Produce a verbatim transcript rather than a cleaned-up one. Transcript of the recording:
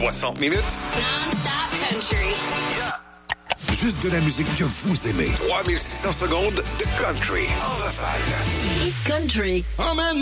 soixante minutes. Non-stop country. Yeah. Juste de la musique que vous aimez. trois mille six cents secondes de country en rafale. Country. Oh man,